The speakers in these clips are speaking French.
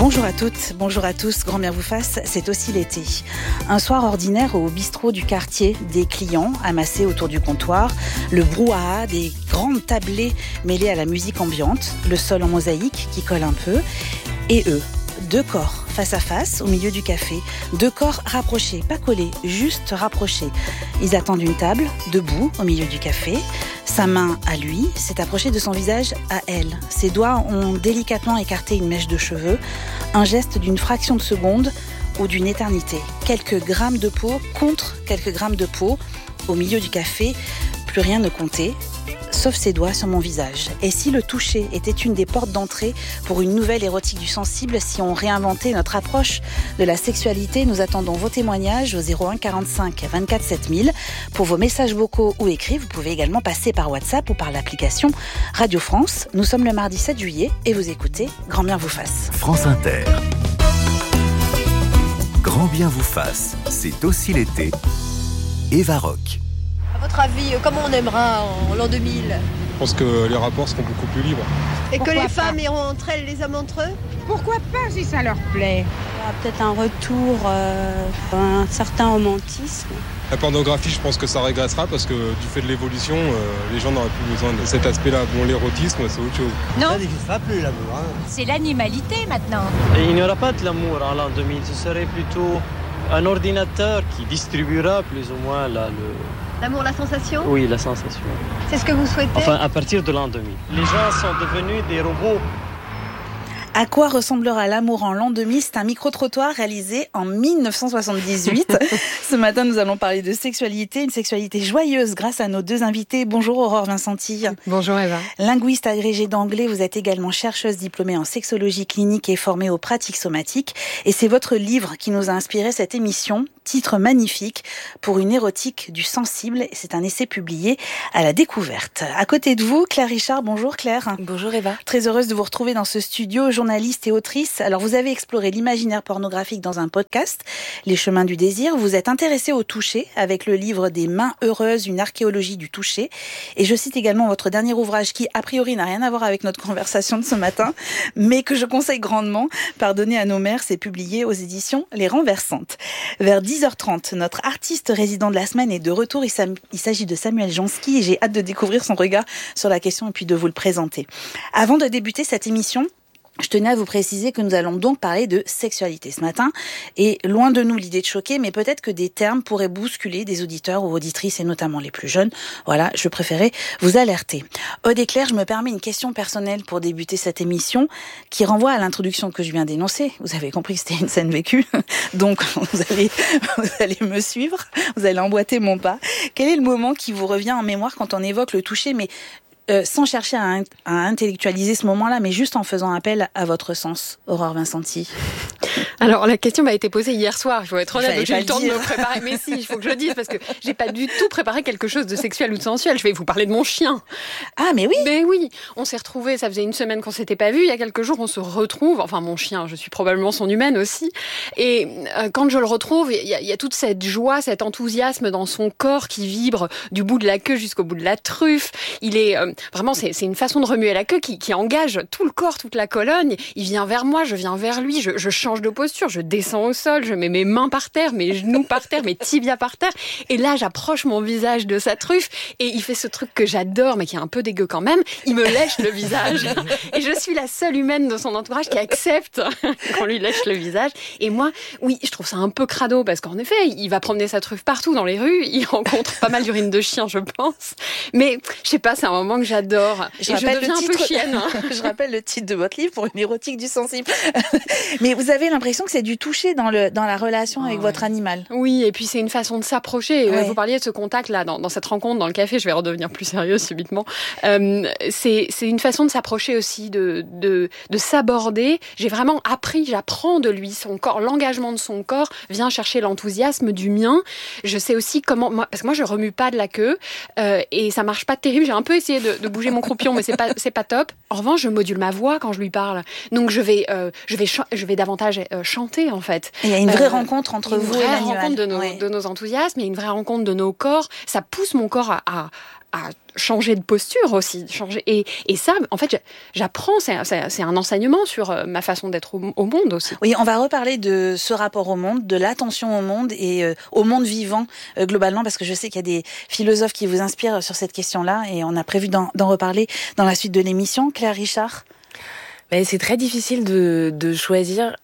Bonjour à toutes, bonjour à tous, grand bien vous fasse, c'est aussi l'été. Un soir ordinaire au bistrot du quartier, des clients amassés autour du comptoir, le brouhaha des grandes tablées mêlées à la musique ambiante, le sol en mosaïque qui colle un peu, et eux, deux corps face à face au milieu du café, deux corps rapprochés, pas collés, juste rapprochés. Ils attendent une table, debout au milieu du café. Sa main à lui s'est approchée de son visage à elle. Ses doigts ont délicatement écarté une mèche de cheveux, un geste d'une fraction de seconde ou d'une éternité. Quelques grammes de peau contre quelques grammes de peau au milieu du café, plus rien ne comptait. Sauf ses doigts sur mon visage. Et si le toucher était une des portes d'entrée pour une nouvelle érotique du sensible, si on réinventait notre approche de la sexualité, nous attendons vos témoignages au 01 45 24 7000. Pour vos messages vocaux ou écrits, vous pouvez également passer par WhatsApp ou par l'application Radio France. Nous sommes le mardi 7 juillet et vous écoutez Grand bien vous fasse. France Inter. Grand bien vous fasse, c'est aussi l'été. Eva Rock. À votre avis, comment on aimera en l'an 2000 ? Je pense que les rapports seront beaucoup plus libres. Et Pourquoi que les pas femmes iront entre elles, les hommes entre eux ? Pourquoi pas si ça leur plaît ? Il y aura peut-être un retour, un certain romantisme. La pornographie, je pense que ça régressera parce que du fait de l'évolution, les gens n'auraient plus besoin de cet aspect-là. Bon, l'érotisme, c'est autre chose. Non, ça n'existera plus l'amour. c'est l'animalité maintenant. Et il n'y aura pas de l'amour en l'an 2000, ce serait plutôt un ordinateur qui distribuera plus ou moins L'amour, la sensation ? Oui, la sensation. C'est ce que vous souhaitez ? Enfin, à partir de l'an 2000. Les gens sont devenus des robots. À quoi ressemblera l'amour en l'an 2000 ? C'est un micro-trottoir réalisé en 1978. Ce matin, nous allons parler de sexualité, une sexualité joyeuse grâce à nos deux invités. Bonjour Aurore Vincenti. Bonjour Eva. Linguiste agrégée d'anglais, vous êtes également chercheuse diplômée en sexologie clinique et formée aux pratiques somatiques. Et c'est votre livre qui nous a inspiré cette émission. Titre magnifique, pour une érotique du sensible. C'est un essai publié à La Découverte. À côté de vous, Claire Richard. Bonjour Claire. Bonjour Eva. Très heureuse de vous retrouver dans ce studio, journaliste et autrice. Alors vous avez exploré l'imaginaire pornographique dans un podcast, Les chemins du désir. Vous êtes intéressée au toucher avec le livre Des mains heureuses, une archéologie du toucher. Et je cite également votre dernier ouvrage qui, a priori, n'a rien à voir avec notre conversation de ce matin, mais que je conseille grandement. Pardonnez à nos mères, c'est publié aux éditions Les Renversantes. Vers 10h30, notre artiste résident de la semaine est de retour. Il s'agit de Samuel Jansky et j'ai hâte de découvrir son regard sur la question et puis de vous le présenter. Avant de débuter cette émission, je tenais à vous préciser que nous allons donc parler de sexualité ce matin. Et loin de nous l'idée de choquer, mais peut-être que des termes pourraient bousculer des auditeurs ou auditrices, et notamment les plus jeunes. Voilà, je préférais vous alerter. Aude et Claire, je me permets une question personnelle pour débuter cette émission, qui renvoie à l'introduction que je viens d'énoncer. Vous avez compris que c'était une scène vécue, donc vous allez me suivre, vous allez emboîter mon pas. Quel est le moment qui vous revient en mémoire quand on évoque le toucher, mais sans chercher à intellectualiser ce moment-là, mais juste en faisant appel à votre sens, Aurore Vincenti? Alors, la question m'a été posée hier soir, il faut être honnête, donc j'ai eu le temps de me dire. préparer. Mais si, il faut que je le dise, parce que j'ai pas du tout préparé quelque chose de sexuel ou de sensuel. Je vais vous parler de mon chien. Ah, mais oui! Mais oui, on s'est retrouvés, ça faisait une semaine qu'on s'était pas vus. Il y a quelques jours, on se retrouve. Enfin, mon chien, je suis probablement son humaine aussi. Et quand je le retrouve, il y a toute cette joie, cet enthousiasme dans son corps qui vibre du bout de la queue jusqu'au bout de la truffe. Il est vraiment, c'est une façon de remuer la queue qui engage tout le corps, toute la colonne. Il vient vers moi, je viens vers lui, je change de posture, je descends au sol, je mets mes mains par terre, mes genoux par terre, mes tibias par terre. Et là, j'approche mon visage de sa truffe et il fait ce truc que j'adore, mais qui est un peu dégueu quand même. Il me lèche le visage. Et je suis la seule humaine de son entourage qui accepte qu'on lui lèche le visage. Et moi, oui, je trouve ça un peu crado parce qu'en effet, il va promener sa truffe partout dans les rues. Il rencontre pas mal d'urine de chien, je pense. Mais je sais pas, c'est un moment que j'adore. Je deviens un peu chienne. Je rappelle le titre de votre livre, pour une érotique du sensible. Mais vous avez l'impression que c'est du toucher dans la relation avec votre animal. Oui, et puis c'est une façon de s'approcher. Ouais. Vous parliez de ce contact-là, dans cette rencontre, dans le café, je vais redevenir plus sérieuse subitement. C'est une façon de s'approcher aussi, de s'aborder. J'ai vraiment appris, j'apprends de lui, son corps, l'engagement de son corps vient chercher l'enthousiasme du mien. Je sais aussi comment, parce que moi je remue pas de la queue, et ça marche pas terrible. J'ai un peu essayé de bouger mon croupion, mais c'est pas top. En revanche, je module ma voix quand je lui parle. Donc je vais davantage chanter en fait. Et il y a une vraie rencontre entre vous et l'animal. Une vraie rencontre de nos enthousiasmes, il y a une vraie rencontre de nos corps. Ça pousse mon corps changer de posture aussi, et ça, en fait, j'apprends, c'est un enseignement sur ma façon d'être au monde aussi. Oui, on va reparler de ce rapport au monde, de l'attention au monde et au monde vivant globalement, parce que je sais qu'il y a des philosophes qui vous inspirent sur cette question-là, et on a prévu d'en reparler dans la suite de l'émission. Claire Richard? C'est très difficile de choisir,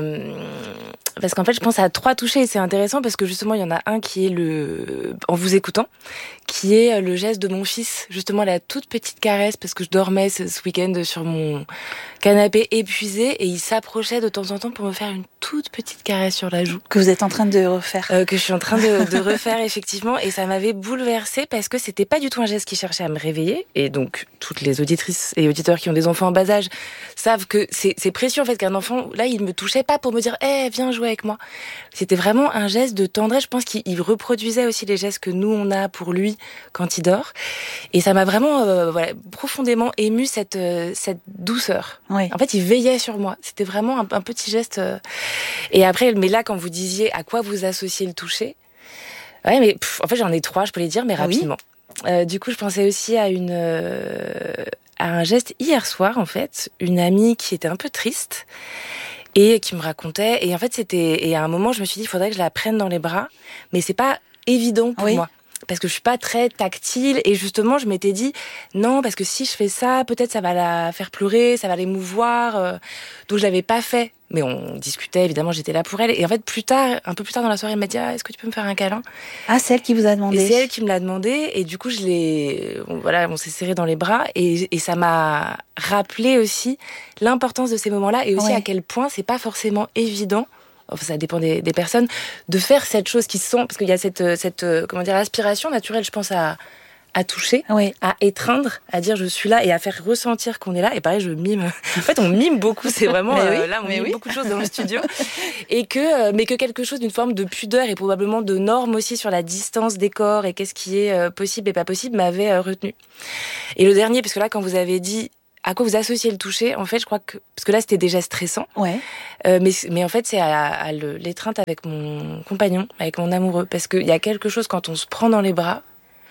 parce qu'en fait, je pense à 3 touchés, et c'est intéressant parce que justement, il y en a un qui est en vous écoutant, qui est le geste de mon fils, justement la toute petite caresse, parce que je dormais ce week-end sur mon canapé épuisé, et il s'approchait de temps en temps pour me faire une toute petite caresse sur la joue. Que vous êtes en train de refaire. Que je suis en train de refaire, effectivement, et ça m'avait bouleversée parce que c'était pas du tout un geste qui cherchait à me réveiller, et donc toutes les auditrices et auditeurs qui ont des enfants en bas âge savent que c'est précieux en fait qu'un enfant, là, il me touchait pas pour me dire viens jouer avec moi. C'était vraiment un geste de tendresse. Je pense qu'il reproduisait aussi les gestes que nous on a pour lui quand il dort, et ça m'a vraiment profondément ému cette douceur. Oui. En fait, il veillait sur moi. C'était vraiment un petit geste. Et après, mais là, quand vous disiez à quoi vous associez le toucher, mais en fait, j'en ai 3, je peux les dire, mais rapidement. Oui. Du coup, je pensais aussi à un geste hier soir, en fait, une amie qui était un peu triste et qui me racontait. Et en fait, et à un moment, je me suis dit, il faudrait que je la prenne dans les bras, mais c'est pas évident pour moi. Parce que je suis pas très tactile, et justement je m'étais dit non, parce que si je fais ça, peut-être ça va la faire pleurer, ça va l'émouvoir, donc je l'avais pas fait. Mais on discutait, évidemment, j'étais là pour elle, et en fait un peu plus tard dans la soirée, elle m'a dit est-ce que tu peux me faire un câlin? C'est elle qui vous a demandé. Et c'est elle qui me l'a demandé, et du coup on s'est serré dans les bras, et ça m'a rappelé aussi l'importance de ces moments-là, et aussi à quel point c'est pas forcément évident. Enfin, ça dépend des personnes, de faire cette chose qui sont, parce qu'il y a cette aspiration naturelle, je pense, à toucher, à étreindre, à dire je suis là, et à faire ressentir qu'on est là. Et pareil, je mime. En fait, on mime beaucoup, c'est vraiment là, on mime beaucoup de choses dans le studio, mais que quelque chose d'une forme de pudeur et probablement de norme aussi sur la distance des corps et qu'est-ce qui est possible et pas possible m'avait retenu. Et le dernier, parce que là, quand vous avez dit à quoi vous associez le toucher, en fait, je crois que... Parce que là, c'était déjà stressant. Mais en fait, c'est à l'étreinte avec mon compagnon, avec mon amoureux. Parce qu'il y a quelque chose, quand on se prend dans les bras,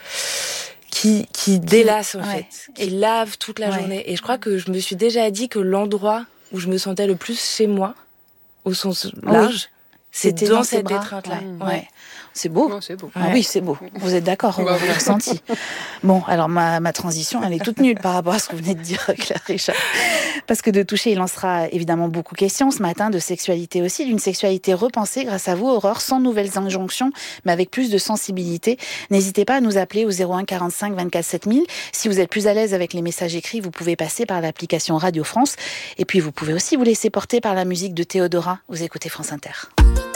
qui délasse, en fait. Qui lave toute la journée. Et je crois que je me suis déjà dit que l'endroit où je me sentais le plus chez moi, au sens large, c'était dans cette étreinte-là. C'est beau. Non, c'est beau. Oui, c'est beau. Vous êtes d'accord, vous l'avez ressenti. Bon, alors ma transition, elle est toute nulle par rapport à ce que vous venez de dire, Claire Richard. Parce que de toucher, il en sera évidemment beaucoup question ce matin, de sexualité aussi, d'une sexualité repensée grâce à vous, Aurore, sans nouvelles injonctions, mais avec plus de sensibilité. N'hésitez pas à nous appeler au 01 45 24 7000. Si vous êtes plus à l'aise avec les messages écrits, vous pouvez passer par l'application Radio France. Et puis, vous pouvez aussi vous laisser porter par la musique de Théodora. Vous écoutez France Inter.